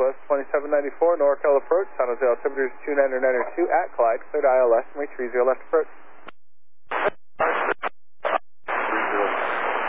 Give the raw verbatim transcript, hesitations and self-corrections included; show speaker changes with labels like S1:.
S1: Southwest twenty-seven ninety-four, NorCal approach, San Jose altimeter is two nine nine two at Clyde, clear to I L S, runway three zero left approach.